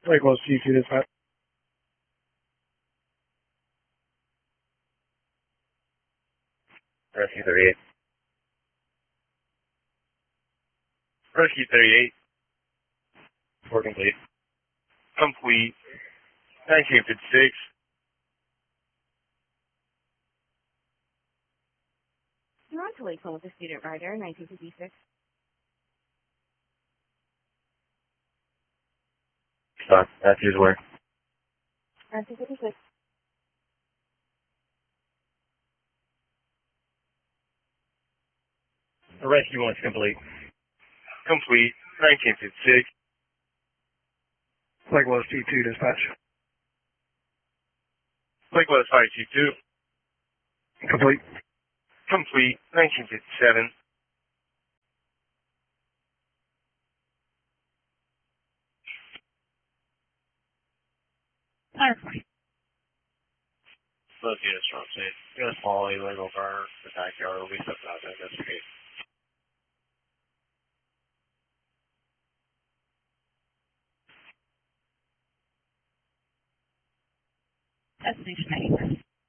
Likewise, C2 dispatch. Rescue 38. Rescue 38. Report complete. Complete. 1956. You're on to Lakeville with the student rider, 1956. Stop. Matthews where? 1956. Rescue 1's complete. Complete. 1956. Likewise, C2 dispatch. Likewise 522. Complete. Complete. 1957. Firefly. Both units from state. U.S. small illegal burn. The backyard will be stepped out to investigate. Destination 91.